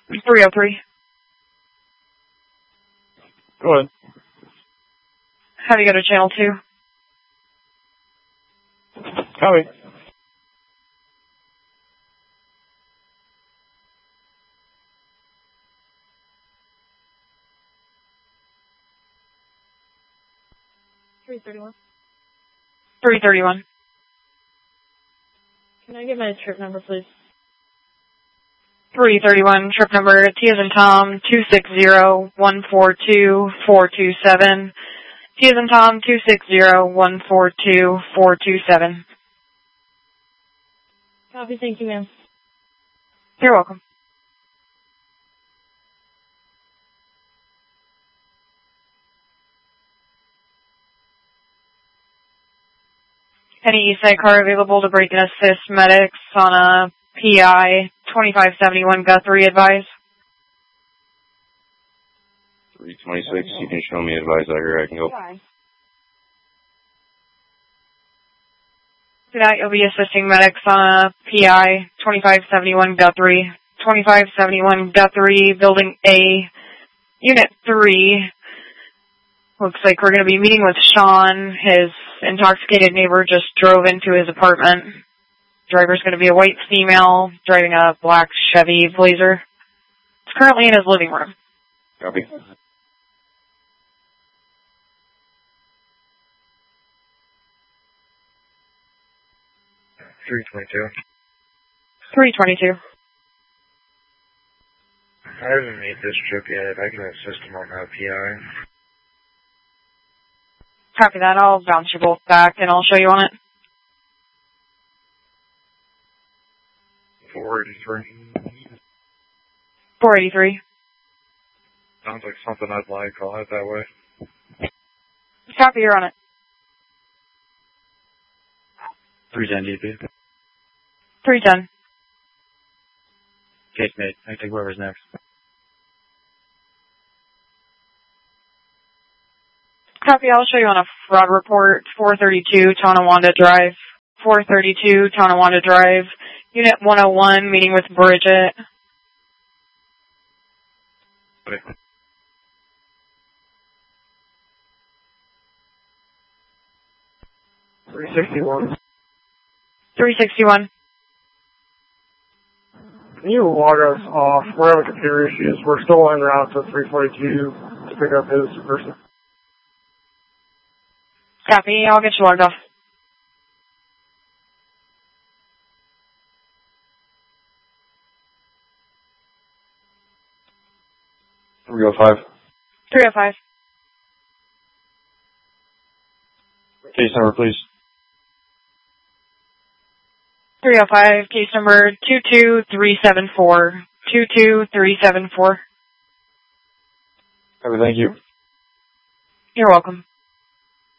303. Go ahead. How do you go to channel 2? Copy. $331. Can I get my trip number, please? 331, trip number T as in Tom, 260-142-427. T as in Tom, 260-142-427. Copy, thank you, ma'am. You're welcome. Any Eastside car available to break and assist medics on a PI 2571 Guthrie advise? 326, you can show me advice out here, I can go. Tonight you'll be assisting medics on a PI 2571 Guthrie. 2571 Guthrie, Building A, Unit 3. Looks like we're going to be meeting with Sean. His intoxicated neighbor just drove into his apartment. Driver's going to be a white female driving a black Chevy Blazer. It's currently in his living room. Copy. 322. I haven't made this trip yet. I can assist him on that PI. Copy that. I'll bounce you both back and I'll show you on it. 483. 483. Sounds like something I'd like. I'll head that way. Copy, you're on it. 310 DP. 310. Case made. I take whoever's next. Copy, I'll show you on a fraud report. 432 Tonawanda Drive. 432 Tonawanda Drive. Unit 101, meeting with Bridget. Okay. 361. 361. Can you log us off? We're having computer issues. We're still en route to 342 to pick up his person. Copy, I'll get you logged off. Three 305. Case number, please. 305, case number 22374. 22374. Thank you. You're welcome.